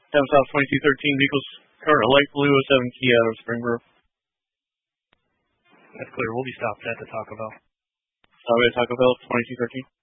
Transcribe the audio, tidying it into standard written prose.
Down South 2213, vehicles current light blue 07 Kia out of Spring Grove. That's clear. We'll be stopped at the Taco Bell. Taco Bell 2213.